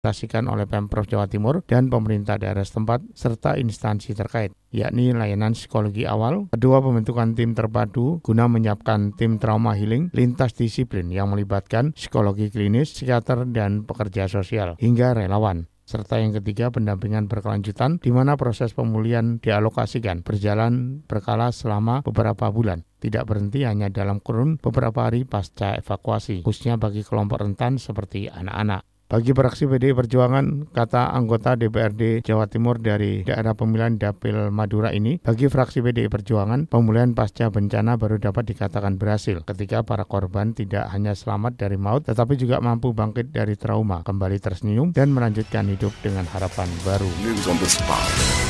diimplementasikan oleh Pemprov Jawa Timur dan pemerintah daerah setempat serta instansi terkait, yakni layanan psikologi awal. Kedua, pembentukan tim terpadu guna menyiapkan tim trauma healing lintas disiplin yang melibatkan psikologi klinis, psikiater, dan pekerja sosial hingga relawan. Serta yang ketiga, pendampingan berkelanjutan di mana proses pemulihan dialokasikan berjalan berkala selama beberapa bulan. Tidak berhenti hanya dalam kurun beberapa hari pasca evakuasi, khususnya bagi kelompok rentan seperti anak-anak. Bagi fraksi PDI Perjuangan, kata anggota DPRD Jawa Timur dari daerah pemilihan Dapil Madura ini, bagi fraksi PDI Perjuangan, pemulihan pasca bencana baru dapat dikatakan berhasil ketika para korban tidak hanya selamat dari maut, tetapi juga mampu bangkit dari trauma, kembali tersenyum, dan melanjutkan hidup dengan harapan baru.